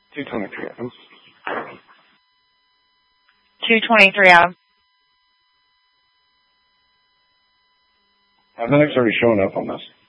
2:23 a.m. 2:23 a.m. Everything's already showing up on this.